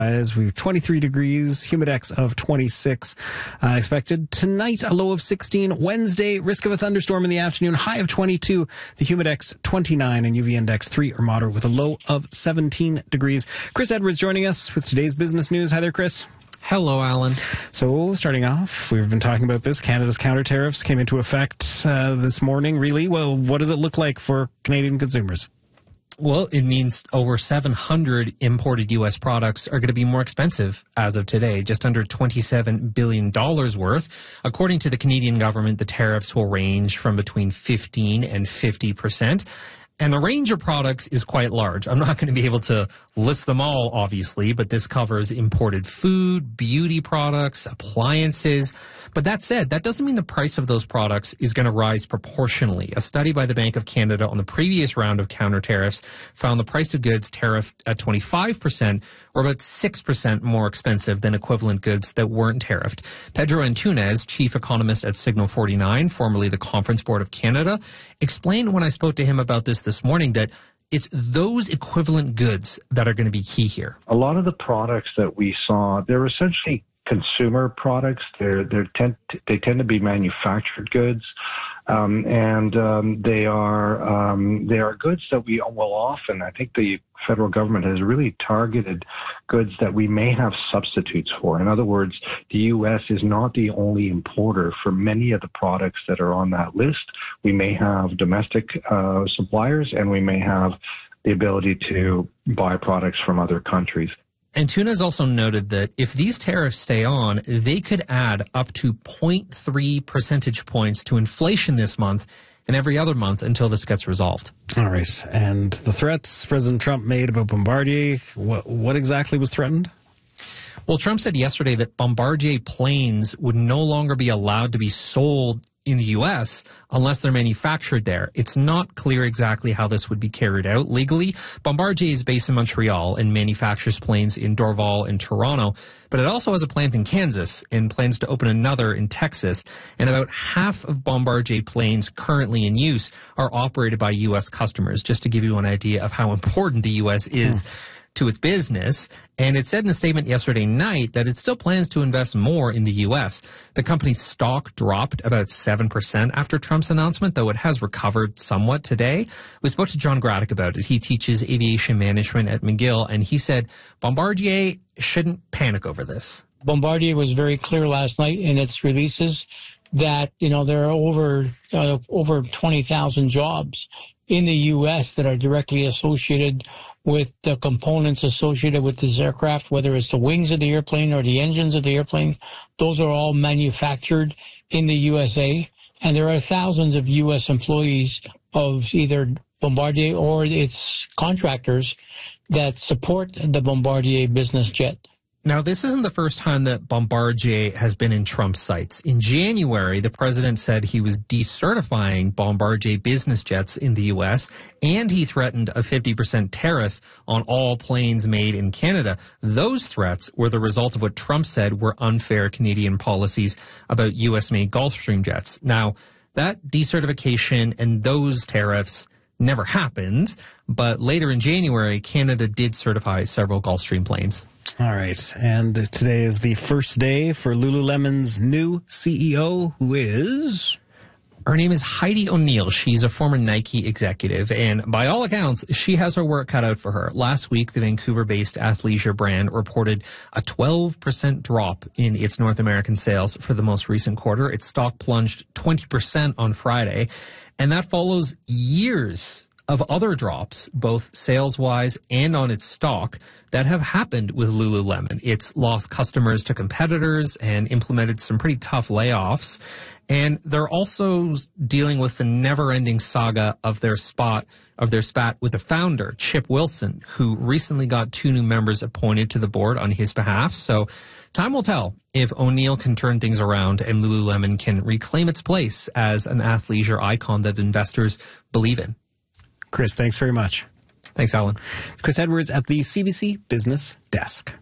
We've 23 degrees, humidex of 26 expected. Tonight, a low of 16. Wednesday, risk of a thunderstorm in the afternoon, high of 22. The humidex 29 and UV index 3 or moderate with a low of 17 degrees. Chris Edwards joining us with today's business news. Hi there, Chris. Hello, Alan. So, starting off, we've been talking about this. Canada's counter tariffs came into effect this morning. Really? Well, what does it look like for Canadian consumers? Well, it means over 700 imported U.S. products are going to be more expensive as of today, just under $27 billion worth. According to the Canadian government, the tariffs will range from between 15 and 50%. And the range of products is quite large. I'm not going to be able to list them all, obviously, but this covers imported food, beauty products, appliances. But that said, that doesn't mean the price of those products is going to rise proportionally. A study by the Bank of Canada on the previous round of counter tariffs found the price of goods tariffed at 25%, or about 6% more expensive than equivalent goods that weren't tariffed. Pedro Antunes, chief economist at Signal 49, formerly the Conference Board of Canada, explained when I spoke to him about this morning that it's those equivalent goods that are going to be key here. A lot of the products that we saw, they're essentially consumer products. They tend to be manufactured goods, and they are goods that we will often. I think the federal government has really targeted goods that we may have substitutes for. In other words, the U.S. is not the only importer for many of the products that are on that list. We may have domestic suppliers, and we may have the ability to buy products from other countries. Antunes also noted that if these tariffs stay on, they could add up to 0.3 percentage points to inflation this month and every other month until this gets resolved. All right. And the threats President Trump made about Bombardier, what exactly was threatened? Well, Trump said yesterday that Bombardier planes would no longer be allowed to be sold in the U.S. unless they're manufactured there. It's not clear exactly how this would be carried out legally. Bombardier is based in Montreal and manufactures planes in Dorval and Toronto, but it also has a plant in Kansas and plans to open another in Texas. And about half of Bombardier planes currently in use are operated by U.S. customers, just to give you an idea of how important the U.S. is to its business. And it said in a statement yesterday night that it still plans to invest more in the U.S. The company's stock dropped about 7% after Trump's announcement, though it has recovered somewhat today. We spoke to John Graddick about it. He teaches aviation management at McGill, and he said Bombardier shouldn't panic over this. Bombardier was very clear last night in its releases that, there are over 20,000 jobs in the U.S. that are directly associated with the components associated with this aircraft, whether it's the wings of the airplane or the engines of the airplane. Those are all manufactured in the USA. And there are thousands of U.S. employees of either Bombardier or its contractors that support the Bombardier business jet. Now, this isn't the first time that Bombardier has been in Trump's sights. In January, the president said he was decertifying Bombardier business jets in the U.S., and he threatened a 50% tariff on all planes made in Canada. Those threats were the result of what Trump said were unfair Canadian policies about U.S.-made Gulfstream jets. Now, that decertification and those tariffs never happened, but later in January, Canada did certify several Gulfstream planes. All right. And today is the first day for Lululemon's new CEO, who is... Her name is Heidi O'Neill. She's a former Nike executive, and by all accounts, she has her work cut out for her. Last week, the Vancouver-based athleisure brand reported a 12% drop in its North American sales for the most recent quarter. Its stock plunged 20% on Friday, and that follows years of other drops, both sales-wise and on its stock, that have happened with Lululemon. It's lost customers to competitors and implemented some pretty tough layoffs. And they're also dealing with the never-ending saga of their spat with the founder, Chip Wilson, who recently got 2 new members appointed to the board on his behalf. So time will tell if O'Neill can turn things around and Lululemon can reclaim its place as an athleisure icon that investors believe in. Chris, thanks very much. Thanks, Alan. Chris Edwards at the CBC Business Desk.